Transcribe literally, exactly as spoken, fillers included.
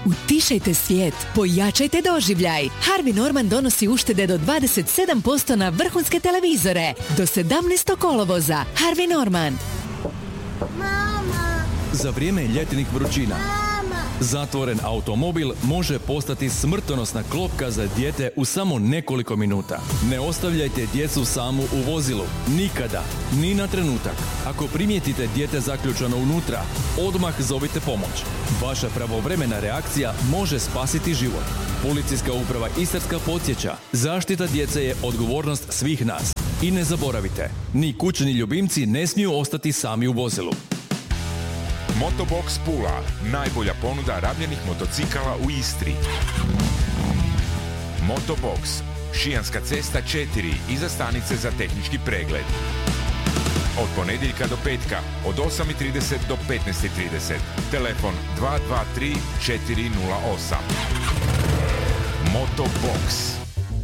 Utišajte svijet, pojačajte doživljaj. Harvey Norman donosi uštede do dvadeset sedam posto na vrhunske televizore. Do sedamnaestog kolovoza. Harvey Norman. Mama. Za vrijeme ljetnih vrućina zatvoren automobil može postati smrtonosna klopka za dijete u samo nekoliko minuta. Ne ostavljajte djecu samu u vozilu. Nikada. Ni na trenutak. Ako primijetite dijete zaključano unutra, odmah zovite pomoć. Vaša pravovremena reakcija može spasiti život. Policijska uprava Istarska podsjeća, zaštita djece je odgovornost svih nas. I ne zaboravite, ni kućni ljubimci ne smiju ostati sami u vozilu. Motobox Pula, najbolja ponuda rabljenih motocikala u Istri. Motobox, Šijanska cesta četiri, iza stanice za tehnički pregled. Od ponedjeljka do petka, od osam i trideset do petnaest i trideset. Telefon dva dva tri četiri nula osam. Motobox.